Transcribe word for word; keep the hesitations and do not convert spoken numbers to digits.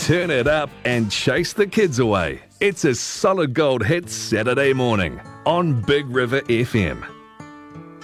Turn it up and chase the kids away. It's a Solid Gold hit Saturday morning on Big River F M.